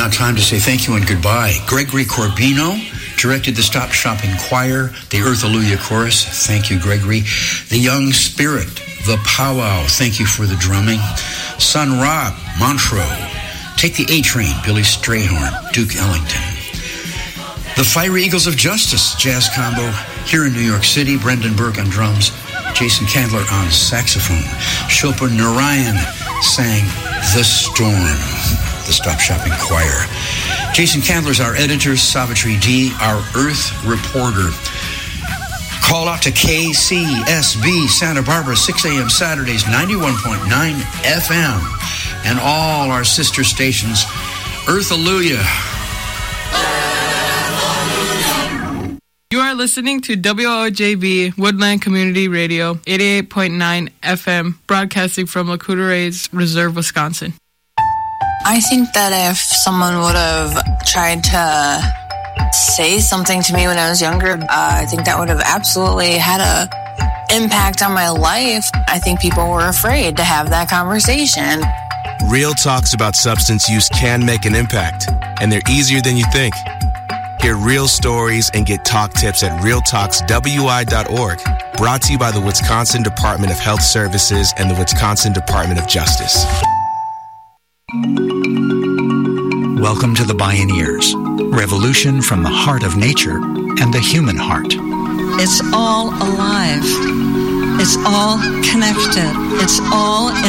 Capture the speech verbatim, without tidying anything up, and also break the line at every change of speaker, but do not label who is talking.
now time to say thank you and goodbye. Gregory Corbino directed the Stop Shopping Choir, the Earth-Alleluia Chorus. Thank you, Gregory. The Young Spirit, the Powwow. Thank you for the drumming. Sun Ra, Montreux. Take the A-Train, Billy Strayhorn, Duke Ellington. The Fiery Eagles of Justice Jazz Combo here in New York City. Brendan Burke on drums, Jason Candler on saxophone. Chopin Narayan sang The Storm, the Stop Shopping Choir. Jason Candler's our editor, Savitri D, our Earth reporter. Call out to K C S B Santa Barbara, six a.m. Saturdays, ninety-one point nine F M, and all our sister stations. Earth-Alleluia.
You are listening to W O J B Woodland Community Radio, eighty-eight point nine F M, broadcasting from Lakota Reserve, Wisconsin.
I think that if someone would have tried to say something to me when I was younger, uh, I think that would have absolutely had a impact on my life. I think people were afraid to have that conversation.
Real talks about substance use can make an impact, and they're easier than you think. Hear real stories and get talk tips at real talks w i dot org. Brought to you by the Wisconsin Department of Health Services and the Wisconsin Department of Justice.
Welcome to the Bioneers, revolution from the heart of nature and the human heart.
It's all alive. It's all connected. It's all